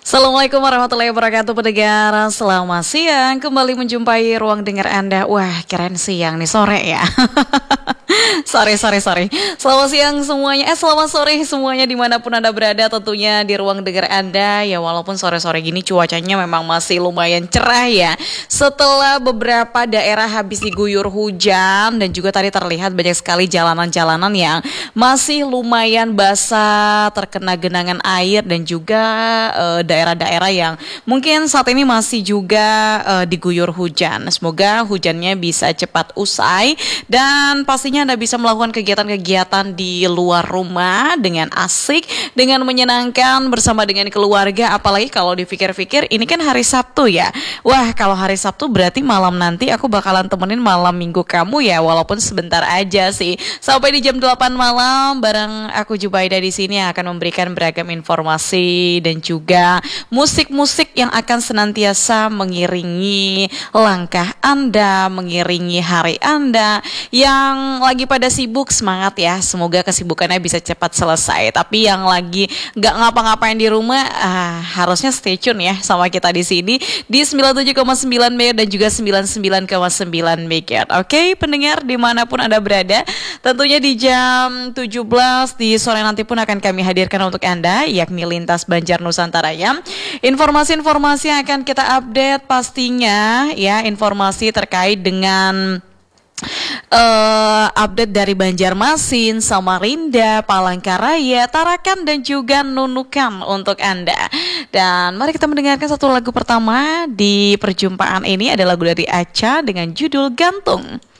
Assalamualaikum warahmatullahi wabarakatuh pendengar. Selamat siang, kembali menjumpai ruang dengar Anda. Wah, keren siang nih, sore ya. Sorry. Selamat siang semuanya, selamat sore semuanya dimanapun Anda berada, tentunya di ruang dengar Anda. Ya walaupun sore-sore gini cuacanya memang masih lumayan cerah ya, setelah beberapa daerah habis diguyur hujan. Dan juga tadi terlihat banyak sekali jalanan-jalanan yang masih lumayan basah, terkena genangan air. Dan juga daerah-daerah yang mungkin saat ini masih juga diguyur hujan. Semoga hujannya bisa cepat usai dan pastinya Anda bisa melakukan kegiatan-kegiatan di luar rumah dengan asik, dengan menyenangkan bersama dengan keluarga. Apalagi kalau dipikir-pikir ini kan hari Sabtu ya. Wah, kalau hari Sabtu berarti malam nanti aku bakalan temenin malam minggu kamu ya, walaupun sebentar aja sih. Sampai di jam 8 malam bareng aku Jubaida di sini yang akan memberikan beragam informasi dan juga musik-musik yang akan senantiasa mengiringi langkah Anda, mengiringi hari Anda yang lagi pada sibuk. Semangat ya, semoga kesibukannya bisa cepat selesai. Tapi yang lagi nggak ngapa-ngapain di rumah, harusnya stay tune ya sama kita di sini di 97,9 MHz dan juga 99,9 MHz. Oke, pendengar dimanapun Anda berada, tentunya di jam 17 di sore nanti pun akan kami hadirkan untuk Anda, yakni Lintas Banjar Nusantara ya. Informasi-informasi yang akan kita update pastinya ya, informasi terkait dengan update dari Banjarmasin, Samarinda, Palangkaraya, Tarakan dan juga Nunukan untuk Anda. Dan mari kita mendengarkan satu lagu pertama di perjumpaan ini, ada lagu dari Acha dengan judul Gantung.